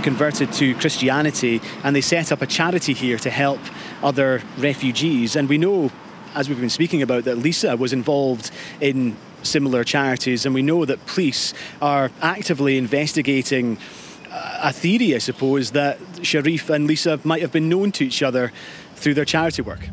converted to Christianity, and they set up a charity here to help other refugees. And we know, as we've been speaking about, that Lisa was involved in similar charities, and we know that police are actively investigating a theory, I suppose, that Sharif and Lisa might have been known to each other through their charity work.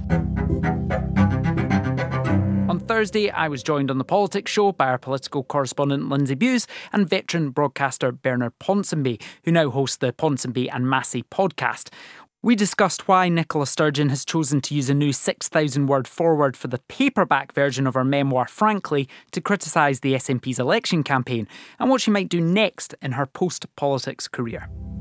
On Thursday, I was joined on The Politics Show by our political correspondent Lindsay Bewes and veteran broadcaster Bernard Ponsonby, who now hosts the Ponsonby and Massey podcast. We discussed why Nicola Sturgeon has chosen to use a new 6,000-word foreword for the paperback version of her memoir, Frankly, to criticise the SNP's election campaign, and what she might do next in her post-politics career.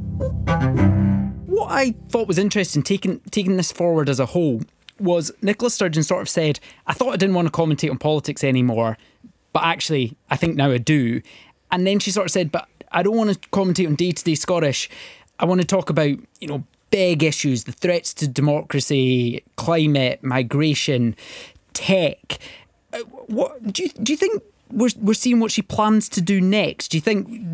What I thought was interesting, taking this forward as a whole, was Nicola Sturgeon sort of said, I thought I didn't want to commentate on politics anymore, but actually, I think now I do. And then she sort of said, but I don't want to commentate on day-to-day Scottish. I want to talk about, big issues, the threats to democracy, climate, migration, tech. What do you think we're seeing what she plans to do next? Do you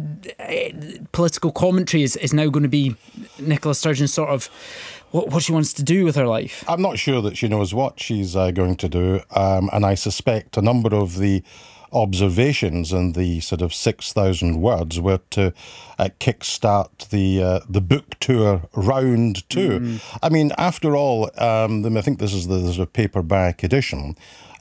think political commentary is now going to be Nicola Sturgeon's sort of what she wants to do with her life? I'm not sure that she knows what she's going to do, and I suspect a number of the observations in the sort of 6,000 words were to kickstart the book tour round two. I mean, after all, I think there's a paperback edition.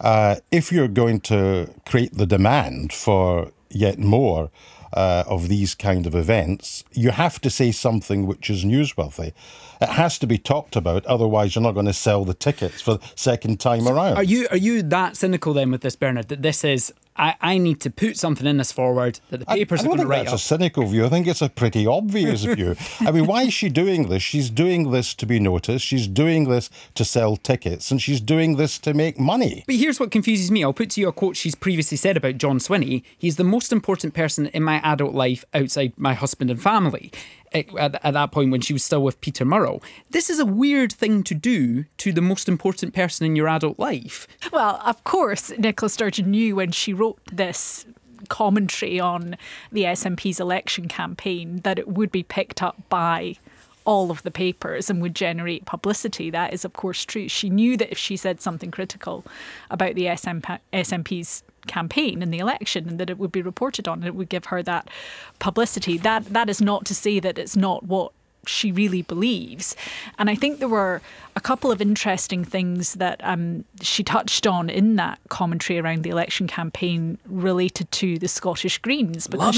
If you're going to create the demand for yet more of these kind of events, you have to say something which is newsworthy. It has to be talked about, otherwise you're not going to sell the tickets for the second time around. Are you that cynical then with this, Bernard, that this is, I need to put something in this forward that the papers are going to write up? I don't think that's a cynical view. I think it's a pretty obvious view. I mean, why is she doing this? She's doing this to be noticed. She's doing this to sell tickets, and she's doing this to make money. But here's what confuses me. I'll put to you a quote she's previously said about John Swinney. He's the most important person in my adult life outside my husband and family. At that point when she was still with Peter Murrell. This is a weird thing to do to the most important person in your adult life. Well, of course, Nicola Sturgeon knew when she wrote this commentary on the SNP's election campaign that it would be picked up by all of the papers and would generate publicity. That is, of course, true. She knew that if she said something critical about the SNP's campaign in the election and that it would be reported on and it would give her that publicity. That is not to say that it's not what she really believes. And I think there were a couple of interesting things that she touched on in that commentary around the election campaign related to the Scottish Greens. Because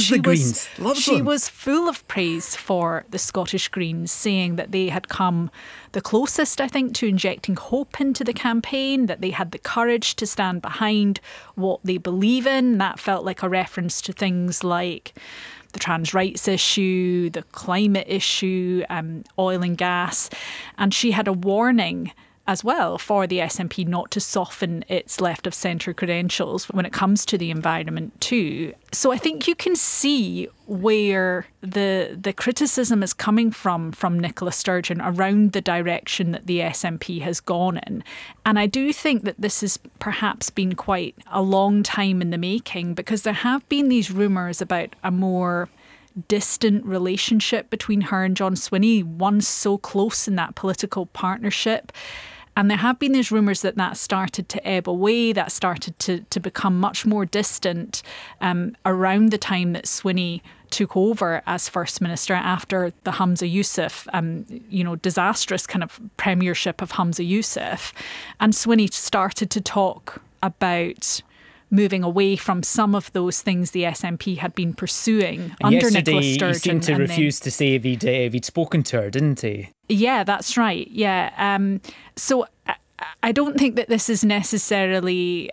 she was full of praise for the Scottish Greens, saying that they had come the closest, I think, to injecting hope into the campaign, that they had the courage to stand behind what they believe in. That felt like a reference to things like the trans rights issue, the climate issue, oil and gas. And she had a warning as well for the SNP not to soften its left of centre credentials when it comes to the environment too. So I think you can see where the criticism is coming from Nicola Sturgeon around the direction that the SNP has gone in. And I do think that this has perhaps been quite a long time in the making, because there have been these rumours about a more distant relationship between her and John Swinney, once so close in that political partnership. And there have been these rumours that started to ebb away, that started to become much more distant around the time that Swinney took over as First Minister after the Humza Yousaf, disastrous kind of premiership of Humza Yousaf. And Swinney started to talk about moving away from some of those things the SNP had been pursuing under Nicola Sturgeon. He seemed to refuse to say if he'd spoken to her, didn't he? Yeah, that's right. Yeah. So I don't think that this is necessarily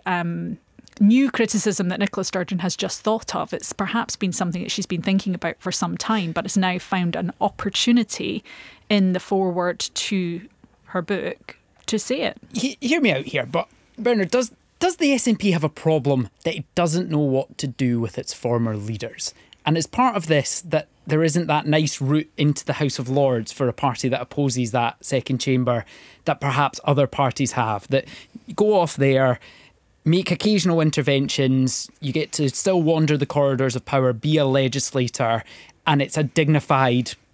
new criticism that Nicola Sturgeon has just thought of. It's perhaps been something that she's been thinking about for some time, but has now found an opportunity in the foreword to her book to say it. Hear me out here, but Bernard, does the SNP have a problem that it doesn't know what to do with its former leaders? And it's part of this that there isn't that nice route into the House of Lords for a party that opposes that second chamber that perhaps other parties have. That you go off there, make occasional interventions, you get to still wander the corridors of power, be a legislator, and it's a dignified